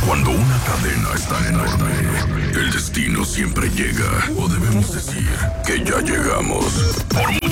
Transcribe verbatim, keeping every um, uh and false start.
Cuando una cadena es tan enorme, el destino siempre llega. O debemos decir que ya llegamos. Por